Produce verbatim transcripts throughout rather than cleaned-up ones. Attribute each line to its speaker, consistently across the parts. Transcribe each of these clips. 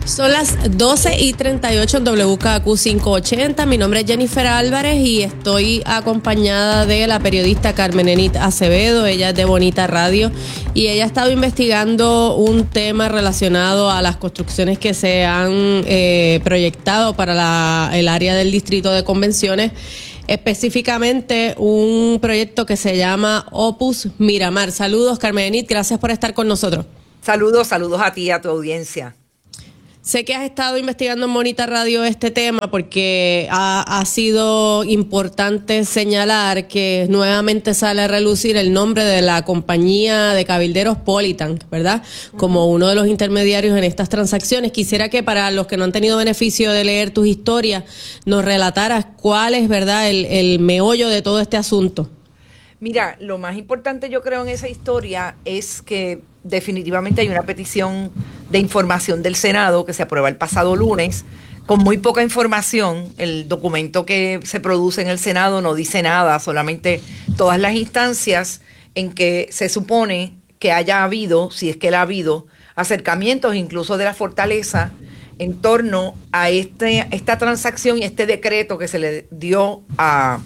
Speaker 1: Son las doce y treinta y ocho en W K Q quinientos ochenta. Mi nombre es Jennifer Álvarez y estoy acompañada de la periodista Carmen Enit Acevedo. Ella es de Bonita Radio y ella ha estado investigando un tema relacionado a las construcciones que se han eh, proyectado para la, el área del Distrito de Convenciones. Específicamente un proyecto que se llama Opus Miramar. Saludos, Carmen Enit, gracias por estar con nosotros.
Speaker 2: Saludos, saludos a ti y a tu audiencia.
Speaker 1: Sé que has estado investigando en Bonita Radio este tema porque ha, ha sido importante señalar que nuevamente sale a relucir el nombre de la compañía de cabilderos Politank, ¿verdad? Como uno de los intermediarios en estas transacciones. Quisiera que para los que no han tenido beneficio de leer tus historias, nos relataras cuál es, ¿verdad?, el, el meollo de todo este asunto.
Speaker 2: Mira, lo más importante yo creo en esa historia es que definitivamente hay una petición de información del Senado que se aprueba el pasado lunes con muy poca información. El documento que se produce en el Senado no dice nada, solamente todas las instancias en que se supone que haya habido, si es que la ha habido, acercamientos incluso de la fortaleza en torno a este, esta transacción y este decreto que se le dio a,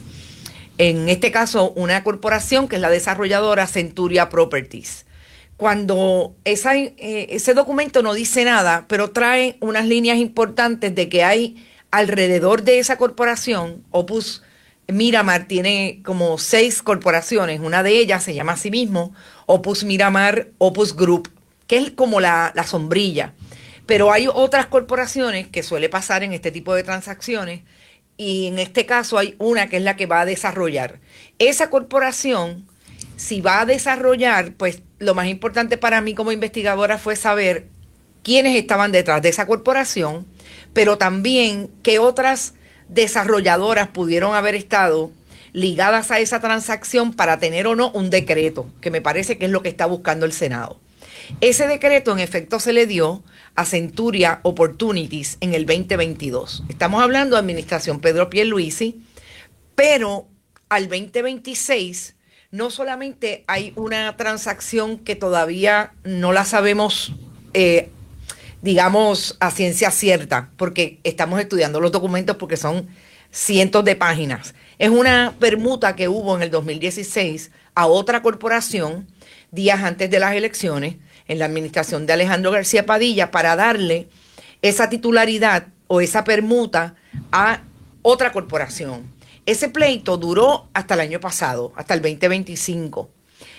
Speaker 2: en este caso, una corporación que es la desarrolladora Centuria Properties. Cuando esa, eh, ese documento no dice nada, pero trae unas líneas importantes de que hay alrededor de esa corporación, Opus Miramar tiene como seis corporaciones, una de ellas se llama a sí mismo Opus Miramar, Opus Group, que es como la, la sombrilla. Pero hay otras corporaciones que suele pasar en este tipo de transacciones y en este caso hay una que es la que va a desarrollar. Esa corporación, si va a desarrollar, pues lo más importante para mí como investigadora fue saber quiénes estaban detrás de esa corporación, pero también qué otras desarrolladoras pudieron haber estado ligadas a esa transacción para tener o no un decreto, que me parece que es lo que está buscando el Senado. Ese decreto en efecto se le dio a Centuria Opportunities en el veinte veintidós. Estamos hablando de administración Pedro Pierluisi, pero al veinte veintiséis no solamente hay una transacción que todavía no la sabemos, eh, digamos, a ciencia cierta, porque estamos estudiando los documentos porque son cientos de páginas. Es una permuta que hubo en el dos mil dieciséis a otra corporación días antes de las elecciones en la administración de Alejandro García Padilla para darle esa titularidad o esa permuta a otra corporación. Ese pleito duró hasta el año pasado, hasta el veinte veinticinco.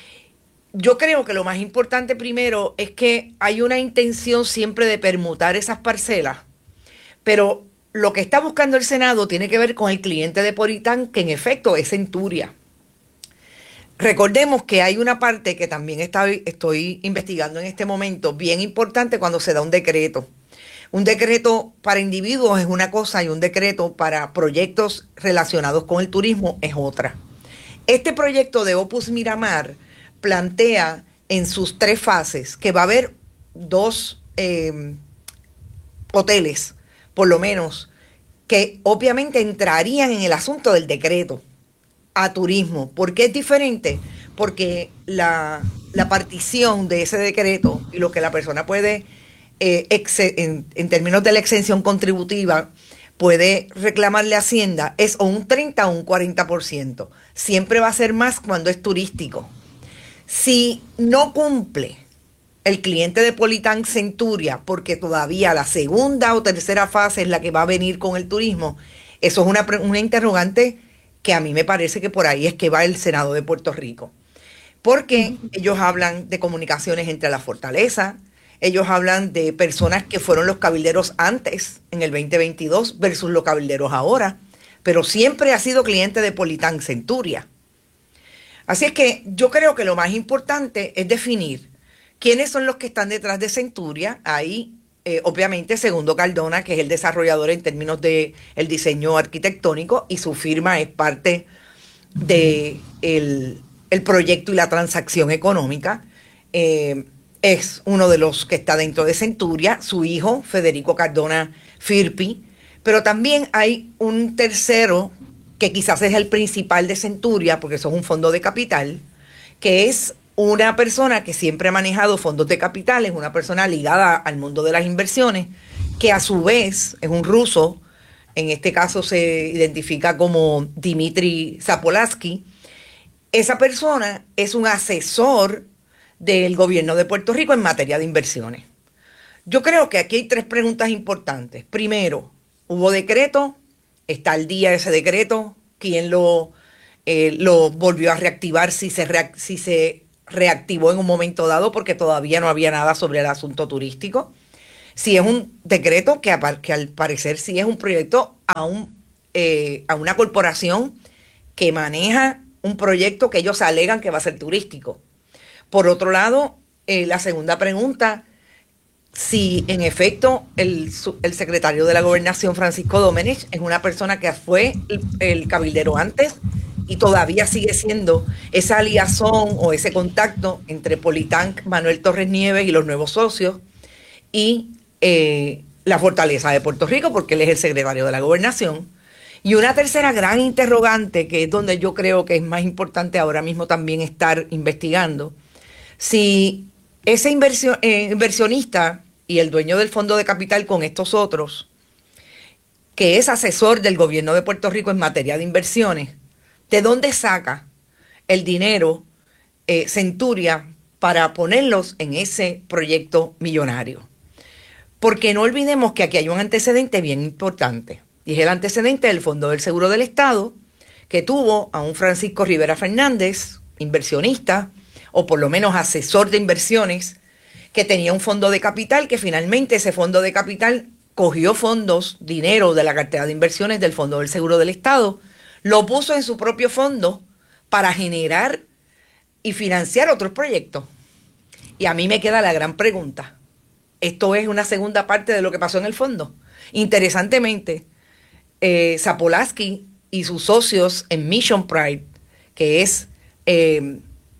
Speaker 2: Yo creo que lo más importante primero es que hay una intención siempre de permutar esas parcelas, pero lo que está buscando el Senado tiene que ver con el cliente de Politank, que en efecto es Centuria. Recordemos que hay una parte que también está, estoy investigando en este momento, bien importante cuando se da un decreto. Un decreto para individuos es una cosa y un decreto para proyectos relacionados con el turismo es otra. Este proyecto de Opus Miramar plantea en sus tres fases que va a haber dos eh, hoteles, por lo menos, que obviamente entrarían en el asunto del decreto a turismo. ¿Por qué es diferente? Porque la, la partición de ese decreto y lo que la persona puede... Eh, ex, en, en términos de la exención contributiva, puede reclamarle a Hacienda, es o un treinta o un cuarenta por ciento. Siempre va a ser más cuando es turístico. Si no cumple el cliente de Politank Centuria, porque todavía la segunda o tercera fase es la que va a venir con el turismo, eso es una, una interrogante que a mí me parece que por ahí es que va el Senado de Puerto Rico. Porque uh-huh. ellos hablan de comunicaciones entre la fortaleza. Ellos hablan de personas que fueron los cabilderos antes, en el veinte veintidós, versus los cabilderos ahora. Pero siempre ha sido cliente de Politank Centuria. Así es que yo creo que lo más importante es definir quiénes son los que están detrás de Centuria. Ahí, eh, obviamente, Segundo Cardona, que es el desarrollador en términos de el diseño arquitectónico, y su firma es parte del de el proyecto y la transacción económica. Eh, Es uno de los que está dentro de Centuria, su hijo, Federico Cardona Firpi, pero también hay un tercero, que quizás es el principal de Centuria, porque eso es un fondo de capital, que es una persona que siempre ha manejado fondos de capital, es una persona ligada al mundo de las inversiones, que a su vez es un ruso, en este caso se identifica como Dmitry Zapolansky. Esa persona es un asesor del gobierno de Puerto Rico en materia de inversiones. Yo creo que aquí hay tres preguntas importantes. Primero, ¿hubo decreto? ¿Está al día ese decreto? ¿Quién lo, eh, lo volvió a reactivar? Si se, reac si se reactivó en un momento dado, porque todavía no había nada sobre el asunto turístico. Si es un decreto que, que al parecer sí es un proyecto a, un, eh, a una corporación que maneja un proyecto que ellos alegan que va a ser turístico. Por otro lado, eh, la segunda pregunta, si en efecto el, el secretario de la Gobernación, Francisco Domenech, es una persona que fue el, el cabildero antes y todavía sigue siendo esa liazón o ese contacto entre Politank, Manuel Torres Nieves y los nuevos socios y eh, la Fortaleza de Puerto Rico, porque él es el secretario de la Gobernación. Y una tercera gran interrogante, que es donde yo creo que es más importante ahora mismo también estar investigando, si ese inversión, eh, inversionista y el dueño del fondo de capital con estos otros, que es asesor del gobierno de Puerto Rico en materia de inversiones, ¿de dónde saca el dinero eh, Centuria para ponerlos en ese proyecto millonario? Porque no olvidemos que aquí hay un antecedente bien importante, y es el antecedente del Fondo del Seguro del Estado, que tuvo a un Francisco Rivera Fernández, inversionista, o por lo menos asesor de inversiones, que tenía un fondo de capital, que finalmente ese fondo de capital cogió fondos, dinero de la cartera de inversiones del Fondo del Seguro del Estado, lo puso en su propio fondo para generar y financiar otros proyectos. Y a mí me queda la gran pregunta. Esto es una segunda parte de lo que pasó en el fondo. Interesantemente, eh, Zapolansky y sus socios en Mission Pride, que es eh,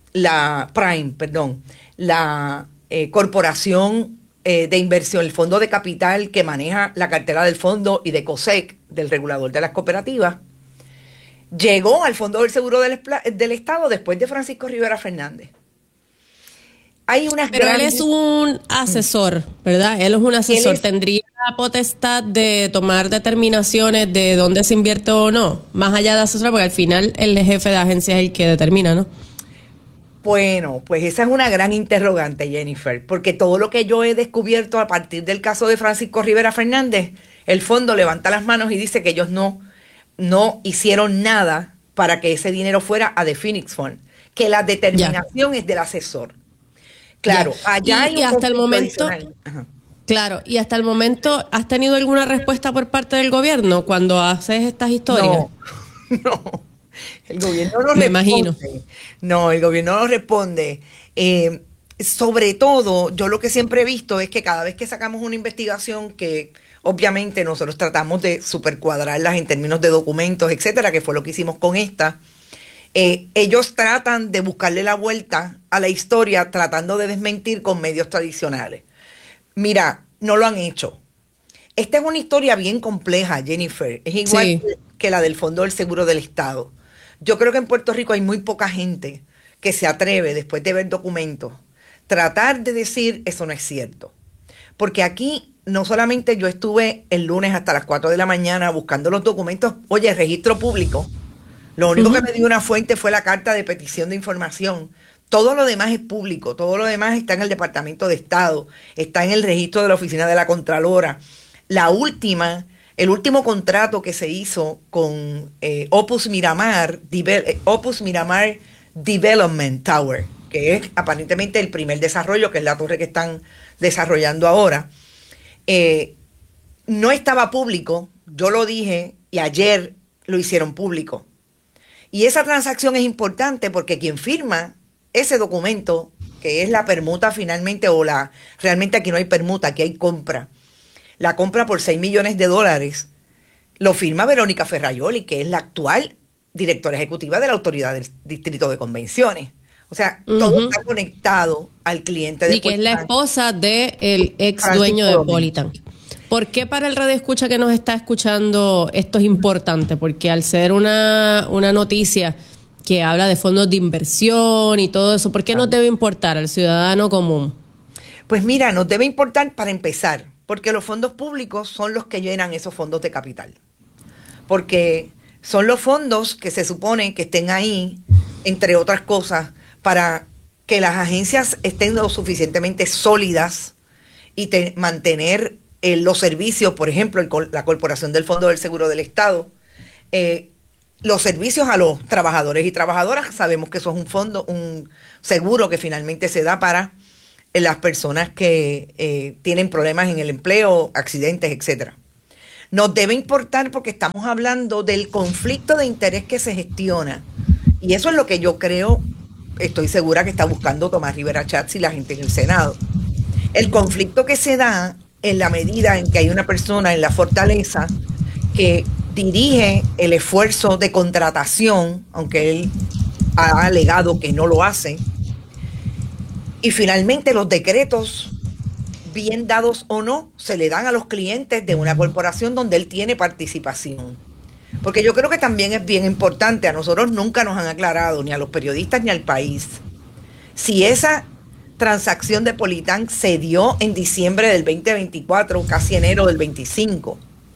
Speaker 2: la Prime, perdón, la eh, corporación eh, de inversión, el fondo de capital que maneja la cartera del fondo y de COSEC, del regulador de las cooperativas, llegó al Fondo del Seguro del, del Estado después de Francisco Rivera Fernández. Hay unas
Speaker 1: Pero
Speaker 2: grandes...
Speaker 1: él es un asesor, ¿verdad? Él es un asesor.
Speaker 2: es...
Speaker 1: ¿Tendría la potestad de tomar determinaciones de dónde se invierte o no? Más allá de asesor, porque al final el jefe de agencia es el que determina, ¿no?
Speaker 2: Bueno, pues esa es una gran interrogante, Jennifer, porque todo lo que yo he descubierto a partir del caso de Francisco Rivera Fernández, el fondo levanta las manos y dice que ellos no, no hicieron nada para que ese dinero fuera a The Phoenix Fund, que la determinación ya. es del asesor. Claro, ya. allá
Speaker 1: y,
Speaker 2: hay un
Speaker 1: y hasta el momento,
Speaker 2: Ajá.
Speaker 1: claro, y hasta el momento, ¿has tenido alguna respuesta por parte del gobierno cuando haces estas historias?
Speaker 2: No, no. El gobierno no
Speaker 1: Me
Speaker 2: responde.
Speaker 1: imagino.
Speaker 2: No, el gobierno no responde. Eh, sobre todo, yo lo que siempre he visto es que cada vez que sacamos una investigación que obviamente nosotros tratamos de supercuadrarlas en términos de documentos, etcétera, que fue lo que hicimos con esta, eh, ellos tratan de buscarle la vuelta a la historia tratando de desmentir con medios tradicionales. Mira, no lo han hecho. Esta es una historia bien compleja, Jennifer. Es igual sí. que, que la del Fondo del Seguro del Estado. Yo creo que en Puerto Rico hay muy poca gente que se atreve, después de ver documentos, tratar de decir eso no es cierto. Porque aquí no solamente yo estuve el lunes hasta las cuatro de la mañana buscando los documentos, oye, registro público. Lo único uh-huh. que me dio una fuente fue la carta de petición de información. Todo lo demás es público, todo lo demás está en el Departamento de Estado, está en el registro de la Oficina de la Contralora. La última... El último contrato que se hizo con eh, Opus Miramar, Deve- Opus Miramar Development Tower, que es aparentemente el primer desarrollo, que es la torre que están desarrollando ahora, eh, no estaba público, yo lo dije, y ayer lo hicieron público. Y esa transacción es importante porque quien firma ese documento, que es la permuta finalmente, o la realmente aquí no hay permuta, aquí hay compra, la compra por seis millones de dólares, lo firma Verónica Ferraioli, que es la actual directora ejecutiva de la Autoridad del Distrito de Convenciones. O sea, uh-huh. todo está conectado al cliente de
Speaker 1: Y que es la esposa del ex dueño de Politank. ¿Por qué para el radio escucha que nos está escuchando esto es importante? Porque al ser una, una noticia que habla de fondos de inversión y todo eso, ¿por qué nos debe importar al ciudadano común?
Speaker 2: Pues mira, nos debe importar para empezar, Porque los fondos públicos son los que llenan esos fondos de capital. Porque son los fondos que se supone que estén ahí, entre otras cosas, para que las agencias estén lo suficientemente sólidas y te, mantener eh, los servicios, por ejemplo, el, la Corporación del Fondo del Seguro del Estado, eh, los servicios a los trabajadores y trabajadoras. Sabemos que eso es un fondo, un seguro que finalmente se da para eh, las personas que eh, tienen problemas en el empleo, accidentes, etcétera. Nos debe importar porque estamos hablando del conflicto de interés que se gestiona. Y eso es lo que yo creo, estoy segura que está buscando Tomás Rivera Schatz y la gente en el Senado. El conflicto que se da en la medida en que hay una persona en la fortaleza que dirige el esfuerzo de contratación, aunque él ha alegado que no lo hace, y finalmente los decretos, bien dados o no, se le dan a los clientes de una corporación donde él tiene participación. Porque yo creo que también es bien importante, a nosotros nunca nos han aclarado, ni a los periodistas ni al país, si esa transacción de Politán se dio en diciembre del veinte veinticuatro, casi enero del veinticinco.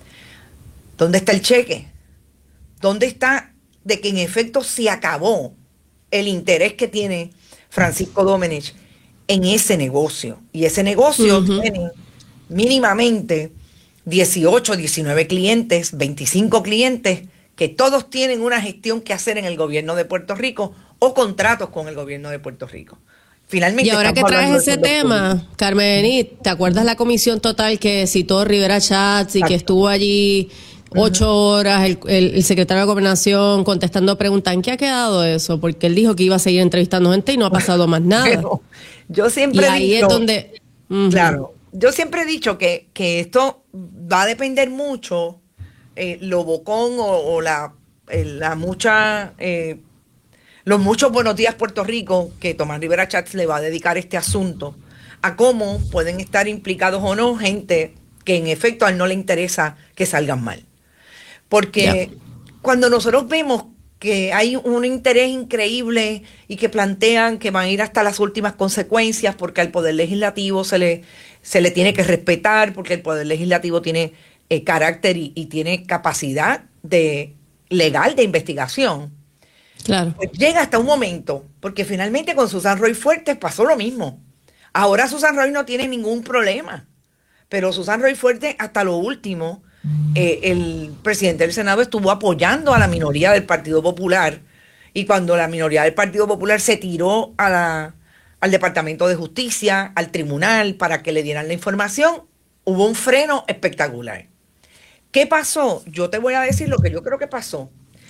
Speaker 2: ¿Dónde está el cheque? ¿Dónde está de que en efecto se acabó el interés que tiene Francisco Domenech en ese negocio? Y ese negocio uh-huh. tiene mínimamente dieciocho, diecinueve clientes, veinticinco clientes, que todos tienen una gestión que hacer en el gobierno de Puerto Rico o contratos con el gobierno de Puerto Rico. Finalmente,
Speaker 1: y ahora que traes ese tema, Carmenit, ¿te acuerdas la comisión total que citó Rivera Schatz y Exacto. que estuvo allí ocho uh-huh. horas el, el, el secretario de Gobernación contestando preguntas? ¿En qué ha quedado eso? Porque él dijo que iba a seguir entrevistando gente y no ha pasado más nada.
Speaker 2: Pero yo siempre
Speaker 1: y ahí
Speaker 2: he dicho,
Speaker 1: es donde... Uh-huh.
Speaker 2: Claro, yo siempre he dicho que, que esto va a depender mucho eh, lo bocón o, o la, eh, la mucha... Eh, los muchos buenos días Puerto Rico que Tomás Rivera Schatz le va a dedicar este asunto, a cómo pueden estar implicados o no gente que en efecto a él no le interesa que salgan mal. Porque yeah. cuando nosotros vemos que hay un interés increíble y que plantean que van a ir hasta las últimas consecuencias porque al Poder Legislativo se le, se le tiene que respetar, porque el Poder Legislativo tiene eh, carácter y, y tiene capacidad de, legal de investigación.
Speaker 1: Claro.
Speaker 2: Pues llega hasta un momento, porque finalmente con Susan Roy Fuertes pasó lo mismo. Ahora Susan Roy no tiene ningún problema, pero Susan Roy Fuertes hasta lo último, eh, el presidente del Senado estuvo apoyando a la minoría del Partido Popular, y cuando la minoría del Partido Popular se tiró a la, al Departamento de Justicia, al tribunal, para que le dieran la información, hubo un freno espectacular. ¿Qué pasó? Yo te voy a decir lo que yo creo que pasó.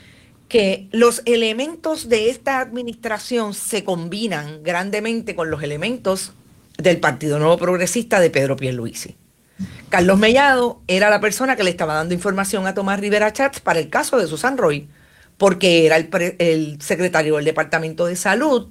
Speaker 2: Que los elementos de esta administración se combinan grandemente con los elementos del Partido Nuevo Progresista de Pedro Pierluisi. Carlos Mellado era la persona que le estaba dando información a Tomás Rivera Schatz para el caso de Susan Roy, porque era el, pre, el secretario del Departamento de Salud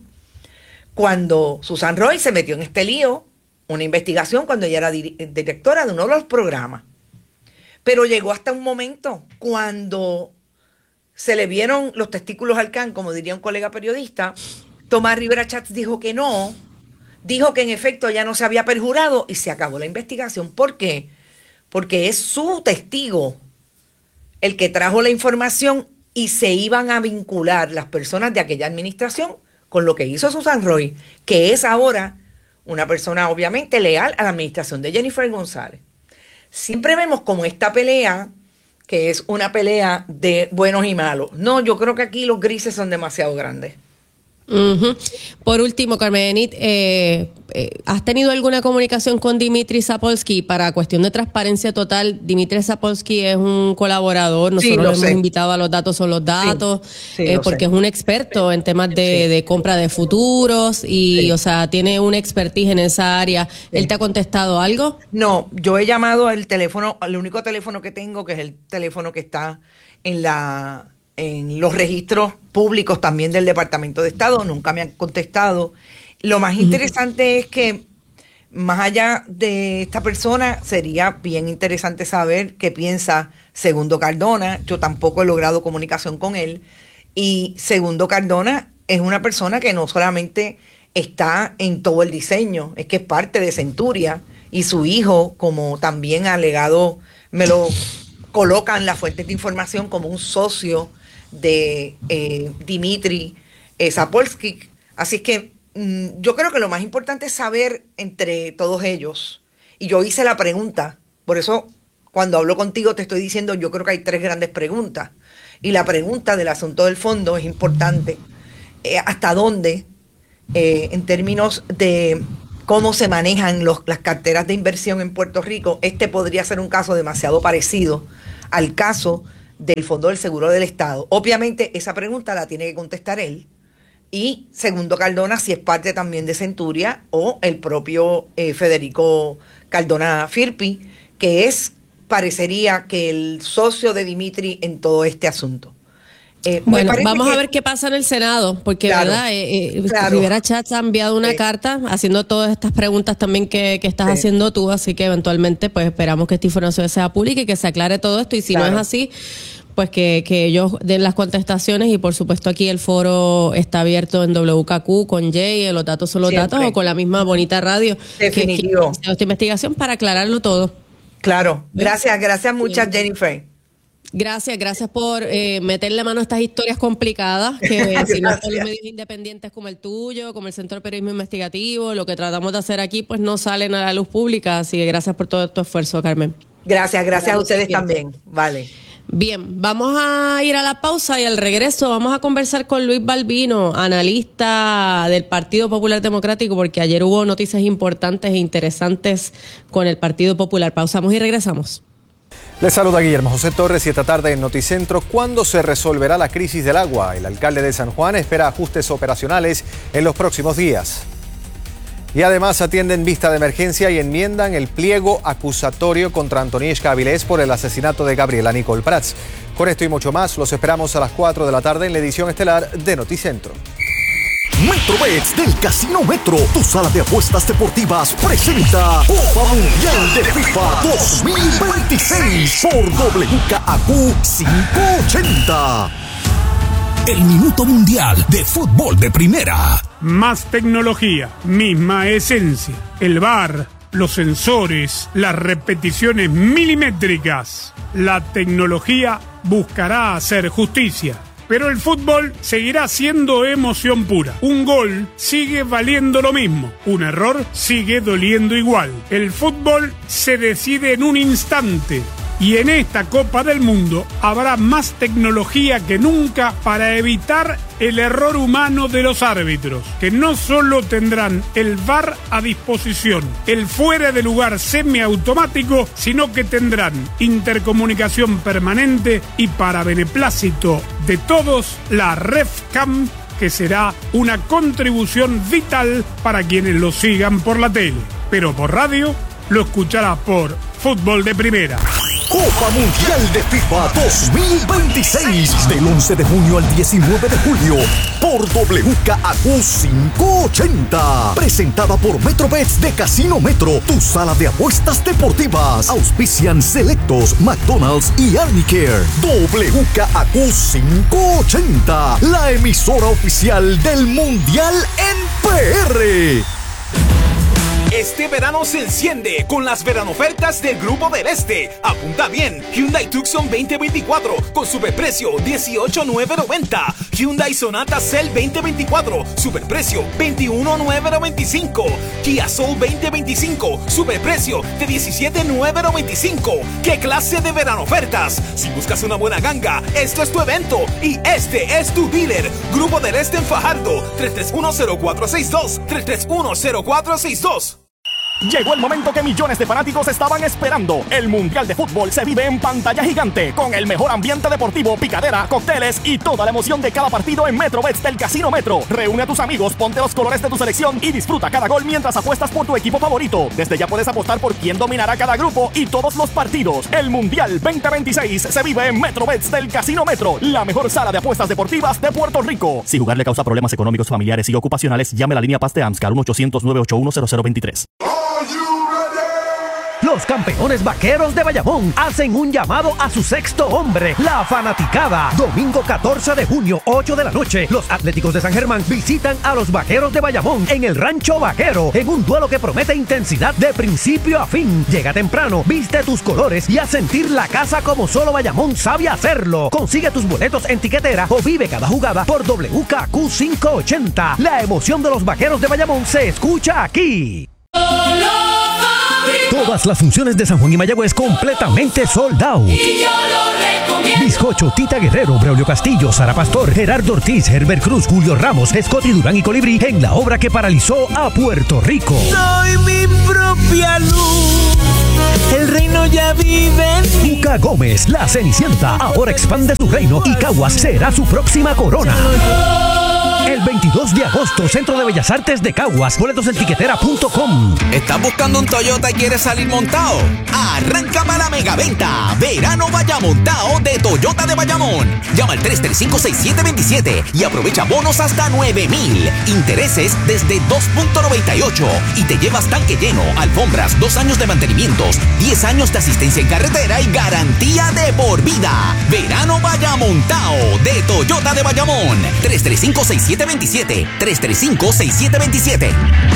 Speaker 2: cuando Susan Roy se metió en este lío, una investigación cuando ella era di, directora de uno de los programas. Pero llegó hasta un momento cuando se le vieron los testículos al can, como diría un colega periodista. Tomás Rivera Schatz dijo que no, dijo que en efecto ya no se había perjurado y se acabó la investigación. ¿Por qué? Porque es su testigo el que trajo la información y se iban a vincular las personas de aquella administración con lo que hizo Susan Roy, que es ahora una persona obviamente leal a la administración de Jennifer González. Siempre vemos como esta pelea, que es una pelea de buenos y malos. No, yo creo que aquí los grises son demasiado grandes.
Speaker 1: Uh-huh. Por último, Carmenit, eh, eh, ¿has tenido alguna comunicación con Dimitri Zapolsky para cuestión de transparencia total? Dimitri Zapolsky es un colaborador, nosotros
Speaker 2: sí,
Speaker 1: lo hemos
Speaker 2: sé.
Speaker 1: invitado a Los Datos Son Los Datos,
Speaker 2: sí, sí,
Speaker 1: eh, porque
Speaker 2: sé.
Speaker 1: es un experto en temas de,
Speaker 2: sí.
Speaker 1: de compra de futuros y,
Speaker 2: sí.
Speaker 1: o sea, tiene una expertise en esa área. Sí. ¿Él te ha contestado algo?
Speaker 2: No, yo he llamado al teléfono, el único teléfono que tengo, que es el teléfono que está en la... en los registros públicos también del Departamento de Estado, nunca me han contestado. Lo más interesante uh-huh. es que, más allá de esta persona, sería bien interesante saber qué piensa Segundo Cardona. Yo tampoco he logrado comunicación con él. Y Segundo Cardona es una persona que no solamente está en todo el diseño, es que es parte de Centuria y su hijo, como también alegado, me lo colocan las fuentes de información como un socio de eh, Dmitry eh, Zapolsky. Así es que mmm, yo creo que lo más importante es saber entre todos ellos, y yo hice la pregunta, por eso cuando hablo contigo te estoy diciendo, yo creo que hay tres grandes preguntas, y la pregunta del asunto del fondo es importante. Eh, ¿Hasta dónde, eh, en términos de cómo se manejan los, las carteras de inversión en Puerto Rico, este podría ser un caso demasiado parecido al caso del Fondo del Seguro del Estado? Obviamente esa pregunta la tiene que contestar él, y Segundo Cardona si es parte también de Centuria, o el propio eh, Federico Cardona Firpi, que es, parecería que el socio de Dmitry en todo este asunto.
Speaker 1: Eh, bueno, vamos que, a ver qué pasa en el Senado, porque claro, verdad, eh, eh, claro. Rivera Schatz ha enviado una sí. carta haciendo todas estas preguntas también que, que estás sí. haciendo tú, así que eventualmente pues esperamos que esta información sea pública y que se aclare todo esto, y si claro. no es así, pues que, que ellos den las contestaciones, y por supuesto aquí el foro está abierto en W K Q con Jay, los datos son los Siempre. datos, o con la misma Bonita Radio.
Speaker 2: Definitivo.
Speaker 1: Que, que esta investigación para aclararlo todo.
Speaker 2: Claro, gracias, gracias muchas, Jennifer.
Speaker 1: Gracias, gracias por eh, meterle mano a estas historias complicadas, que si no son los medios independientes como el tuyo, como el Centro de Periodismo Investigativo, lo que tratamos de hacer aquí, pues no salen a la luz pública, así que gracias por todo tu esfuerzo, Carmen.
Speaker 2: Gracias, gracias a ustedes también. Vale.
Speaker 1: Bien, vamos a ir a la pausa, y al regreso vamos a conversar con Luis Balbino, analista del Partido Popular Democrático, porque ayer hubo noticias importantes e interesantes con el Partido Popular. Pausamos y regresamos.
Speaker 3: Les saluda Guillermo José Torres, y esta tarde en Noticentro, ¿cuándo se resolverá la crisis del agua? El alcalde de San Juan espera ajustes operacionales en los próximos días. Y además atienden vista de emergencia y enmiendan el pliego acusatorio contra Antonieshka Avilés por el asesinato de Gabriela Nicole Prats. Con esto y mucho más, los esperamos a las cuatro de la tarde en la edición estelar de Noticentro.
Speaker 4: MetroBets del Casino Metro, tu sala de apuestas deportivas, presenta Copa Mundial de FIFA dos mil veintiséis por W K A Q quinientos ochenta. El minuto mundial de fútbol de primera.
Speaker 5: Más tecnología, misma esencia. El V A R, los sensores, las repeticiones milimétricas. La tecnología buscará hacer justicia, pero el fútbol seguirá siendo emoción pura. Un gol sigue valiendo lo mismo. Un error sigue doliendo igual. El fútbol se decide en un instante. Y en esta Copa del Mundo habrá más tecnología que nunca para evitar el error humano de los árbitros, que no solo tendrán el V A R a disposición, el fuera de lugar semiautomático, sino que tendrán intercomunicación permanente y, para beneplácito de todos, la RefCam, que será una contribución vital para quienes lo sigan por la tele. Pero por radio lo escuchará por Fútbol de Primera.
Speaker 4: Copa Mundial de FIFA dos mil veintiséis, del once de junio al diecinueve de julio, por W K A Q quinientos ochenta. Presentada por MetroBets de Casino Metro, tu sala de apuestas deportivas. Auspician Selectos, McDonald's y Arnicare. W K A Q quinientos ochenta, la emisora oficial del Mundial en P R.
Speaker 6: Este verano se enciende con las veranofertas del Grupo del Este. Apunta bien: Hyundai Tucson veinte veinticuatro con superprecio dieciocho mil novecientos noventa. Hyundai Sonata Cell veinte veinticuatro, superprecio veintiuno mil novecientos noventa y cinco. Kia Soul veinte veinticinco, superprecio de diecisiete mil novecientos noventa y cinco. ¿Qué clase de veranofertas? Si buscas una buena ganga, esto es tu evento y este es tu dealer. Grupo del Este en Fajardo, tres tres uno cero cuatro seis dos, tres tres uno cero cuatro seis dos.
Speaker 7: Llegó el momento que millones de fanáticos estaban esperando. El Mundial de Fútbol se vive en pantalla gigante, con el mejor ambiente deportivo, picadera, cócteles y toda la emoción de cada partido en MetroBets del Casino Metro. Reúne a tus amigos, ponte los colores de tu selección y disfruta cada gol mientras apuestas por tu equipo favorito. Desde ya puedes apostar por quién dominará cada grupo y todos los partidos. El Mundial veinte veintiséis se vive en MetroBets del Casino Metro, la mejor sala de apuestas deportivas de Puerto Rico. Si jugar le causa problemas económicos, familiares y ocupacionales, llame a la línea Paz de AMSCAR uno ochocientos, nueve ocho uno, cero cero dos tres.
Speaker 8: Los campeones vaqueros de Bayamón hacen un llamado a su sexto hombre, la fanaticada. Domingo catorce de junio, ocho de la noche, los Atléticos de San Germán visitan a los vaqueros de Bayamón en el Rancho Vaquero, en un duelo que promete intensidad de principio a fin. Llega temprano, viste tus colores y a sentir la casa como solo Bayamón sabe hacerlo. Consigue tus boletos en tiquetera o vive cada jugada por W K Q quinientos ochenta. La emoción de los vaqueros de Bayamón se escucha aquí. Todas las funciones de San Juan y Mayagüez completamente sold out. Bizcocho, Tita Guerrero, Braulio Castillo, Sara Pastor, Gerardo Ortiz, Herbert Cruz, Julio Ramos, Scotty Durán y Colibrí en la obra que paralizó a Puerto Rico.
Speaker 9: Soy mi propia luz. El reino ya vive en mí.
Speaker 8: Cuca Gómez, la Cenicienta, ahora expande su reino y Caguas será su próxima corona. El veintidós de agosto, Centro de Bellas Artes de Caguas. Boletos en tiquetera punto com.
Speaker 6: ¿Estás buscando un Toyota y quieres salir montado? Arranca para la megaventa. Verano vaya montado de Toyota de Bayamón. Llama al tres tres cinco, seis siete dos siete y aprovecha bonos hasta nueve mil. Intereses desde dos punto noventa y ocho. Y te llevas tanque lleno, alfombras, dos años de mantenimientos, diez años de asistencia en carretera y garantía de por vida. Verano vaya montado de Toyota de Bayamón. tres tres cinco, seis siete dos siete. tres tres cinco, seis siete dos siete.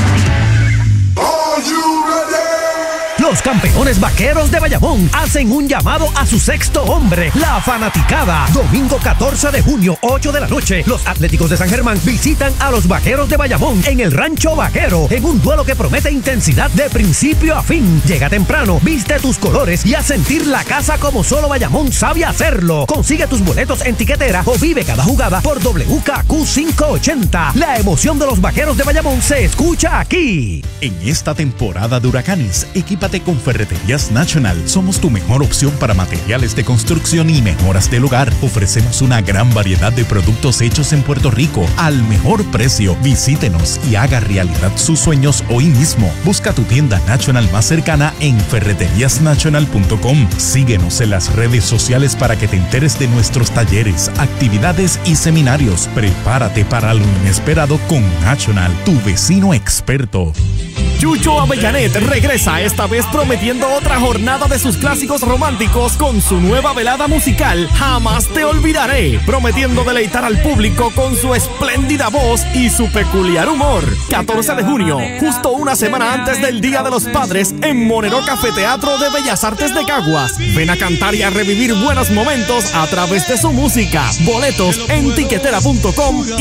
Speaker 8: Los campeones vaqueros de Bayamón hacen un llamado a su sexto hombre, la fanaticada. Domingo catorce de junio, ocho de la noche, los Atléticos de San Germán visitan a los vaqueros de Bayamón en el Rancho Vaquero, en un duelo que promete intensidad de principio a fin. Llega temprano, viste tus colores y a sentir la casa como solo Bayamón sabe hacerlo. Consigue tus boletos en tiquetera o vive cada jugada por W K Q quinientos ochenta. La emoción de los vaqueros de Bayamón se escucha aquí.
Speaker 10: En esta temporada de huracanes, equípate con Ferreterías National. Somos tu mejor opción para materiales de construcción y mejoras del hogar. Ofrecemos una gran variedad de productos hechos en Puerto Rico al mejor precio. Visítenos y haga realidad sus sueños hoy mismo. Busca tu tienda National más cercana en ferreterías national punto com. Síguenos en las redes sociales para que te enteres de nuestros talleres, actividades y seminarios. Prepárate para lo inesperado con National, tu vecino experto.
Speaker 7: Chucho Avellanet regresa, esta vez prometiendo otra jornada de sus clásicos románticos con su nueva velada musical Jamás Te Olvidaré, prometiendo deleitar al público con su espléndida voz y su peculiar humor. catorce de junio, justo una semana antes del Día de los Padres, en Monero Café Teatro de Bellas Artes de Caguas. Ven a cantar y a revivir buenos momentos a través de su música. Boletos en tiquetera punto com.